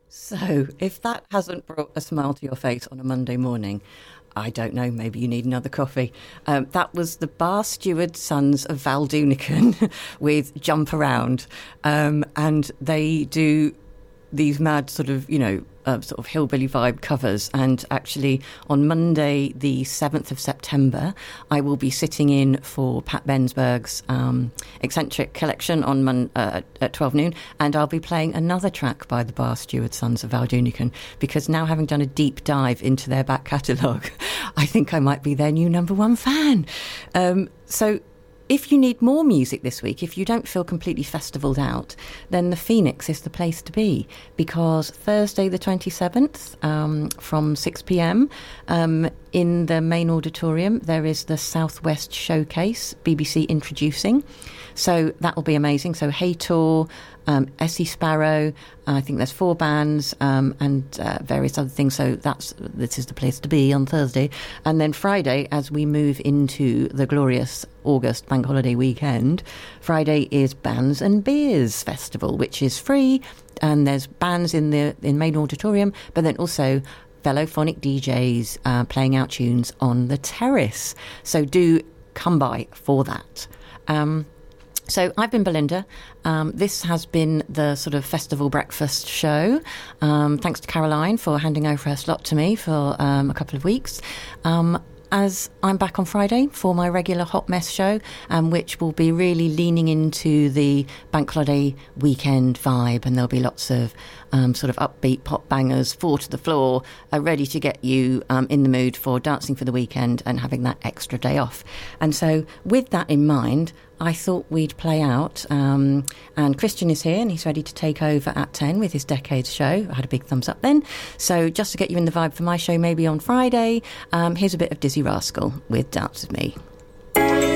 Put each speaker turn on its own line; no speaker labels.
So, if that hasn't brought a smile to your face on a Monday morning, I don't know, maybe you need another coffee. That was the Bar Steward Sons of Valdunican with Jump Around. And they do these mad sort of, sort of hillbilly vibe covers. And actually, on Monday, the 7th of September, I will be sitting in for Pat Bensberg's Eccentric Collection at 12 noon. And I'll be playing another track by the Bar Steward Sons of Valdunican, because now, having done a deep dive into their back catalogue, I think I might be their new number one fan. So if you need more music this week, if you don't feel completely festivaled out, then the Phoenix is the place to be, because Thursday the 27th from 6 p.m. In the main auditorium, there is the Southwest Showcase, BBC introducing. So that will be amazing. So Haytor, Essie Sparrow, I think there's 4 bands, and various other things. So this is the place to be on Thursday. And then Friday, as we move into the glorious August bank holiday weekend, Friday is Bands and Beers Festival, which is free. And there's bands in main auditorium, but then also Velophonic DJs playing out tunes on the terrace. So do come by for that. So I've been Belinda. This has been the sort of festival breakfast show. Thanks to Caroline for handing over her slot to me for a couple of weeks. As I'm back on Friday for my regular Hot Mess show, which will be really leaning into the bank holiday weekend vibe, and there'll be lots of sort of upbeat pop bangers, 4 to the floor, ready to get you in the mood for dancing for the weekend and having that extra day off. And so with that in mind, I thought we'd play out, and Christian is here and he's ready to take over at 10 with his Decades show. I had a big thumbs up then. So just to get you in the vibe for my show maybe on Friday, here's a bit of Dizzy Rascal with Dance With Me.